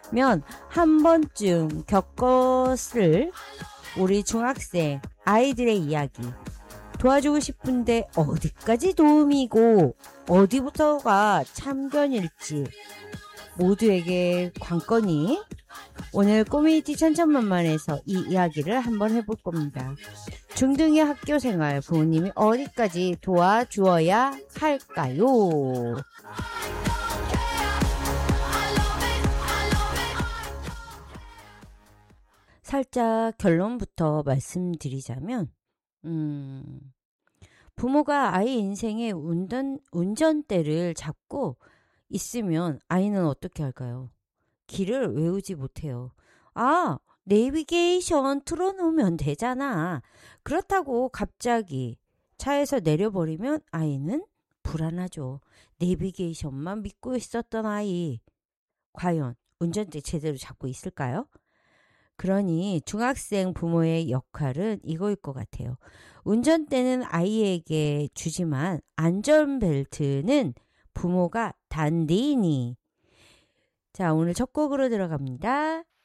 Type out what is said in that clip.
한 번쯤 겪었을 우리 중학생 아이들의 이야기 도와주고 싶은데 어디까지 도움이고 어디부터가 참견일지 모두에게 관건이 오늘 꼬미니티 천천만만에서 이 이야기를 한번 해볼 겁니다. 중등의 학교생활 부모님이 어디까지 도와주어야 할까요? 살짝 결론부터 말씀드리자면 부모가 아이 인생의 운전대를 잡고 있으면 아이는 어떻게 할까요? 길을 외우지 못해요. 내비게이션 틀어놓으면 되잖아. 그렇다고 갑자기 차에서 내려버리면 아이는 불안하죠. 내비게이션만 믿고 있었던 아이. 과연 운전대 제대로 잡고 있을까요? 그러니 중학생 부모의 역할은 이거일 것 같아요. 운전대는 아이에게 주지만 안전벨트는 부모가 단디니. 자, 오늘 첫 곡으로 들어갑니다.